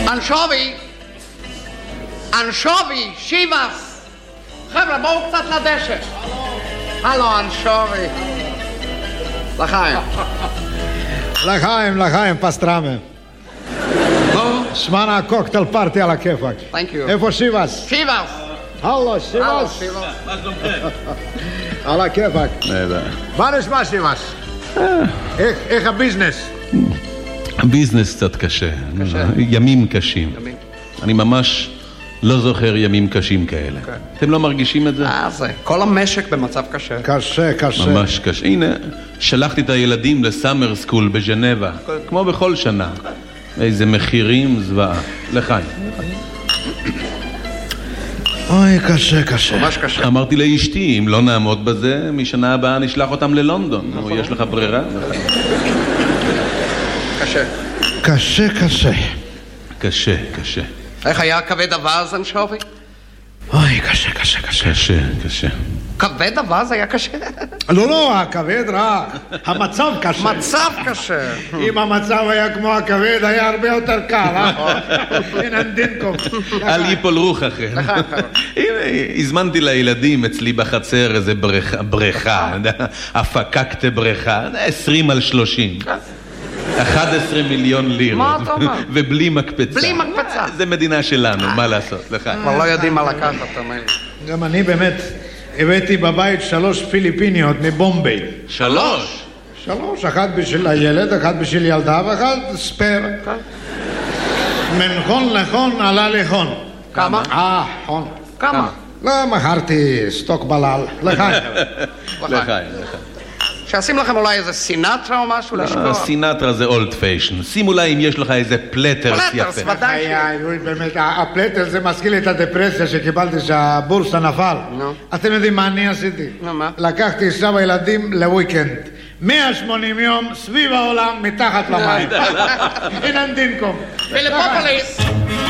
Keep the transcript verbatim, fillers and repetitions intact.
אנשובי! אנשובי! שיבס! חבר'ה, בואו קצת לדשא. הלו, אנשובי. לחיים. לחיים, לחיים, פסטרמה. נו? שמנה קוקטייל פארטי על הכיפק. Thank you. איפה שיבס? שיבס! הלו, הלו, שיבס. שיבס. מה שלומכם? על הכיפק. מה נשמע שיבס? איך הביזנס? הביזנס קצת קשה. ימים קשים. אני ממש לא זוכר ימים קשים כאלה. אתם לא מרגישים את זה? אה, זה. כל המשק במצב קשה. קשה, קשה. ממש קשה. הנה, שלחתי את הילדים לסאמר סקול בז'נבה, כמו בכל שנה. איזה מחירים זוועה. לחיים. אוי, קשה, קשה. ממש קשה. אמרתי לאשתי, אם לא נעמוד בזה, משנה הבאה נשלח אותם ללונדון. נו, יש לך ברירה? קשה. קשה, קשה. קשה, קשה. איך היה כבד אווז, אנשובי? אוי, קשה, קשה, קשה. קשה, קשה. כבד אווז היה קשה? לא, לא, הכבד רע. המצב קשה. מצב קשה. אם המצב היה כמו הכבד, היה הרבה יותר קל, אה? אין דינקום. אל ייפול רוח אחר. הנה, הזמנתי לילדים אצלי בחצר איזה בריכה, הפקקת בריכה, עשרים על שלושים. אחד עשר מיליון לירות. מה אתה אומר? ובלי מקפצה. בלי מקפצה. זה מדינה שלנו, מה לעשות? לך. כבר לא יודעים מה לקחת, תאמין. גם אני באמת הבאתי בבית שלוש פיליפיניות מבומביי. שלוש? שלוש, אחת בשביל הילד, אחת בשביל ילדה ואחת ספר. מנחון לחון עלה לחון. כמה? אה, חון. כמה? לא, מכרתי סטוק בלל. לחיים. לחיים. שעשים לכם אולי איזה סינטרה או משהו לשכוח? סינטרה זה אולד פיישן. שים אולי אם יש לך איזה פלטרס פלטרס, יפה. ודאי שיש. באמת, הפלטר זה מזכיר לי את הדפרסיה שקיבלתי שהבורסה נפל. נו. אתם יודעים מה אני עשיתי? נו, מה? לקחתי אישה וילדים לוויקנד. מאה ושמונים יום סביב העולם מתחת למים. אין דינקום. פיליפופוליס!